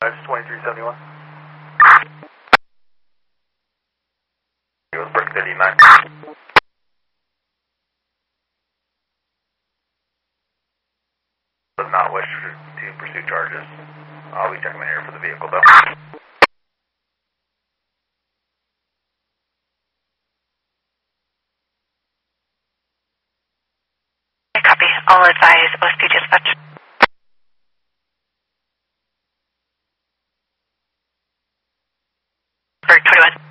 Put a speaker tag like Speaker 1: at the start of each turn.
Speaker 1: That's 2371. With Brick 39. Does not wish to pursue charges. I'll be checking the air for the vehicle though.
Speaker 2: Copy. I'll advise OSP dispatch. Brick 21.